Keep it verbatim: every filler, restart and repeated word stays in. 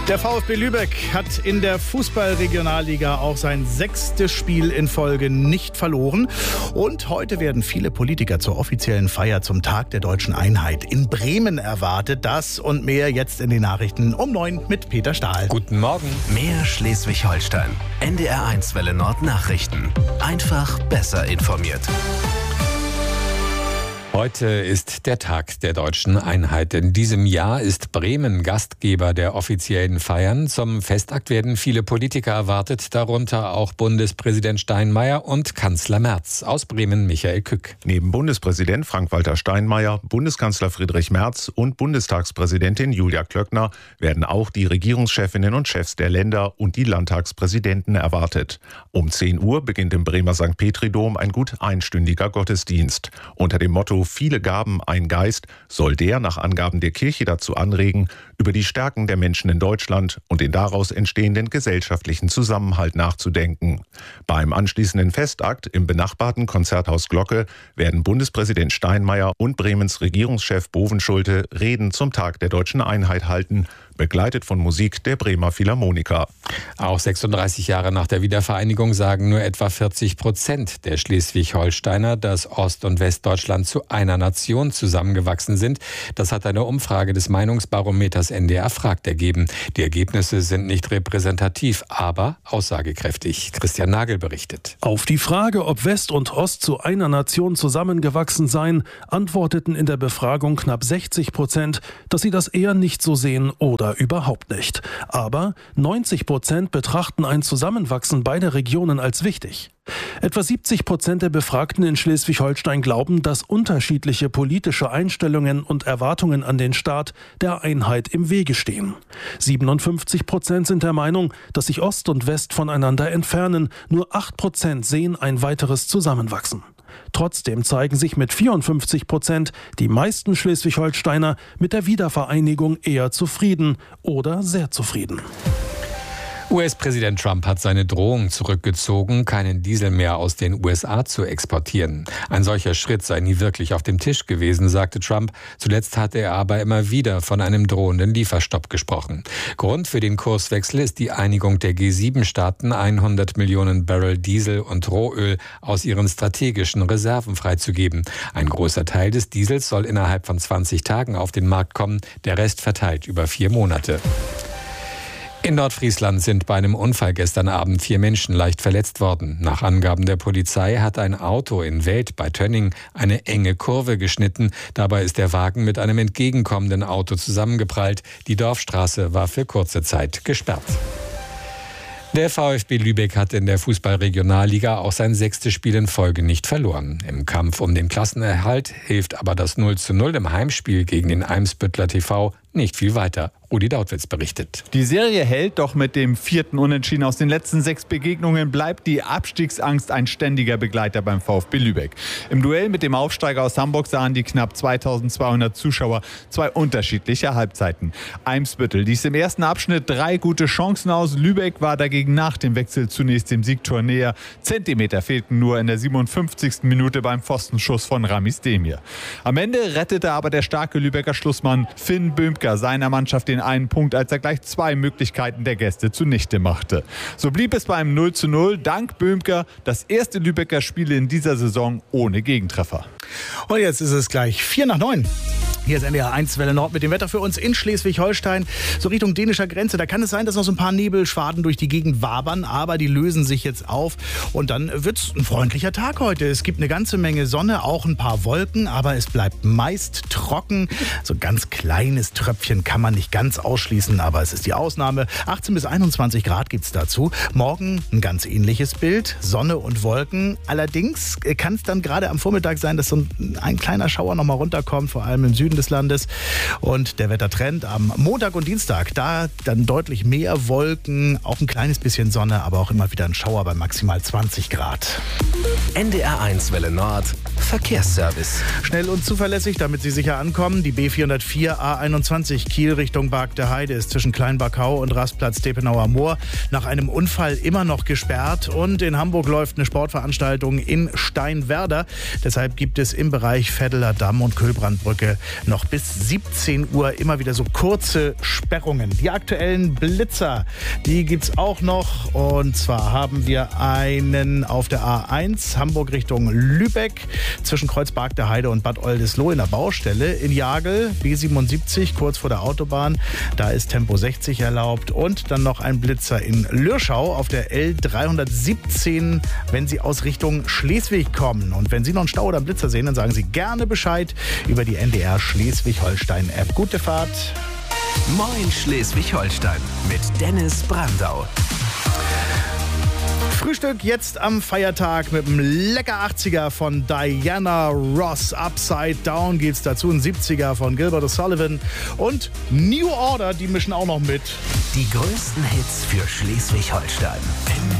Der VfB Lübeck hat in der Fußball-Regionalliga auch sein sechstes Spiel in Folge nicht verloren. Und heute werden viele Politiker zur offiziellen Feier zum Tag der Deutschen Einheit in Bremen erwartet. Das und mehr jetzt in den Nachrichten um neun mit Peter Stahl. Guten Morgen. Mehr Schleswig-Holstein. N D R eins Welle Nord Nachrichten. Einfach besser informiert. Heute ist der Tag der Deutschen Einheit. In diesem Jahr ist Bremen Gastgeber der offiziellen Feiern. Zum Festakt werden viele Politiker erwartet, darunter auch Bundespräsident Steinmeier und Kanzler Merz. Aus Bremen Michael Kück. Neben Bundespräsident Frank-Walter Steinmeier, Bundeskanzler Friedrich Merz und Bundestagspräsidentin Julia Klöckner werden auch die Regierungschefinnen und Chefs der Länder und die Landtagspräsidenten erwartet. Um zehn Uhr beginnt im Bremer Sankt Petri-Dom ein gut einstündiger Gottesdienst. Unter dem Motto "Viele Gaben, ein Geist" soll der nach Angaben der Kirche dazu anregen, über die Stärken der Menschen in Deutschland und den daraus entstehenden gesellschaftlichen Zusammenhalt nachzudenken. Beim anschließenden Festakt im benachbarten Konzerthaus Glocke werden Bundespräsident Steinmeier und Bremens Regierungschef Bovenschulte Reden zum Tag der Deutschen Einheit halten, begleitet von Musik der Bremer Philharmoniker. Auch sechsunddreißig Jahre nach der Wiedervereinigung sagen nur etwa vierzig Prozent der Schleswig-Holsteiner, dass Ost- und Westdeutschland zu einer Nation zusammengewachsen sind. Das hat eine Umfrage des Meinungsbarometers N D R Fragt ergeben. Die Ergebnisse sind nicht repräsentativ, aber aussagekräftig. Christian Nagel berichtet. Auf die Frage, ob West und Ost zu einer Nation zusammengewachsen seien, antworteten in der Befragung knapp sechzig Prozent, dass sie das eher nicht so sehen oder überhaupt nicht. Aber neunzig Prozent betrachten ein Zusammenwachsen beider Regionen als wichtig. Etwa siebzig Prozent der Befragten in Schleswig-Holstein glauben, dass unterschiedliche politische Einstellungen und Erwartungen an den Staat der Einheit im Wege stehen. siebenundfünfzig Prozent sind der Meinung, dass sich Ost und West voneinander entfernen. Nur acht Prozent sehen ein weiteres Zusammenwachsen. Trotzdem zeigen sich mit vierundfünfzig Prozent die meisten Schleswig-Holsteiner mit der Wiedervereinigung eher zufrieden oder sehr zufrieden. U S-Präsident Trump hat seine Drohung zurückgezogen, keinen Diesel mehr aus den U S A zu exportieren. Ein solcher Schritt sei nie wirklich auf dem Tisch gewesen, sagte Trump. Zuletzt hatte er aber immer wieder von einem drohenden Lieferstopp gesprochen. Grund für den Kurswechsel ist die Einigung der G sieben Staaten, hundert Millionen Barrel Diesel und Rohöl aus ihren strategischen Reserven freizugeben. Ein großer Teil des Diesels soll innerhalb von zwanzig Tagen auf den Markt kommen, der Rest verteilt über vier Monate. In Nordfriesland sind bei einem Unfall gestern Abend vier Menschen leicht verletzt worden. Nach Angaben der Polizei hat ein Auto in Welt bei Tönning eine enge Kurve geschnitten. Dabei ist der Wagen mit einem entgegenkommenden Auto zusammengeprallt. Die Dorfstraße war für kurze Zeit gesperrt. Der VfB Lübeck hat in der Fußball-Regionalliga auch sein sechstes Spiel in Folge nicht verloren. Im Kampf um den Klassenerhalt hilft aber das null zu null im Heimspiel gegen den Eimsbüttler T V nicht viel weiter. Rudi Dautwitz berichtet. Die Serie hält, doch mit dem vierten Unentschieden aus den letzten sechs Begegnungen bleibt die Abstiegsangst ein ständiger Begleiter beim VfB Lübeck. Im Duell mit dem Aufsteiger aus Hamburg sahen die knapp zweitausendzweihundert Zuschauer zwei unterschiedliche Halbzeiten. Eimsbüttel ließ im ersten Abschnitt drei gute Chancen aus. Lübeck war dagegen nach dem Wechsel zunächst dem Siegtor näher. Zentimeter fehlten nur in der siebenundfünfzigsten Minute beim Pfostenschuss von Ramis Demir. Am Ende rettete aber der starke Lübecker Schlussmann Finn Böhmker seiner Mannschaft den einen Punkt, als er gleich zwei Möglichkeiten der Gäste zunichte machte. So blieb es beim null zu null. Dank Böhmker das erste Lübecker Spiel in dieser Saison ohne Gegentreffer. Und jetzt ist es gleich vier nach neun. Hier ist N D R eins Welle Nord mit dem Wetter für uns in Schleswig-Holstein. So Richtung dänischer Grenze. Da kann es sein, dass noch so ein paar Nebelschwaden durch die Gegend wabern. Aber die lösen sich jetzt auf. Und dann wird es ein freundlicher Tag heute. Es gibt eine ganze Menge Sonne, auch ein paar Wolken. Aber es bleibt meist trocken. So ein ganz kleines Tröpfchen kann man nicht ganz ausschließen. Aber es ist die Ausnahme. achtzehn bis einundzwanzig Grad gibt es dazu. Morgen ein ganz ähnliches Bild. Sonne und Wolken. Allerdings kann es dann gerade am Vormittag sein, dass so ein, ein kleiner Schauer noch mal runterkommt. Vor allem im Süden des Landes. Und der Wettertrend am Montag und Dienstag, da dann deutlich mehr Wolken, auch ein kleines bisschen Sonne, aber auch immer wieder ein Schauer bei maximal zwanzig Grad. N D R eins Welle Nord Verkehrsservice. Schnell und zuverlässig, damit Sie sicher ankommen. Die B vierhundertvier A einundzwanzig Kiel Richtung Bargte Heide ist zwischen Kleinbachau und Rastplatz Depenauer Moor nach einem Unfall immer noch gesperrt. Und in Hamburg läuft eine Sportveranstaltung in Steinwerder. Deshalb gibt es es im Bereich Veddeler Damm und Köhlbrandbrücke noch bis siebzehn Uhr immer wieder so kurze Sperrungen. Die aktuellen Blitzer, die gibt's auch noch. Und zwar haben wir einen auf der A eins Hamburg Richtung Lübeck zwischen Kreuzberg der Heide und Bad Oldesloe in der Baustelle. In Jagel B siebenundsiebzig kurz vor der Autobahn. Da ist Tempo sechzig erlaubt. Und dann noch ein Blitzer in Lürschau auf der L dreihundertsiebzehn, wenn Sie aus Richtung Schleswig kommen. Und wenn Sie noch einen Stau oder einen Blitzer sehen, dann sagen Sie gerne Bescheid über die N D R Schleswig-Holstein-App. Gute Fahrt. Moin Schleswig-Holstein mit Dennis Brandau. Frühstück jetzt am Feiertag mit einem lecker achtziger von Diana Ross. Upside Down geht's dazu. Ein siebziger von Gilbert O'Sullivan. Und New Order, die mischen auch noch mit. Die größten Hits für Schleswig-Holstein.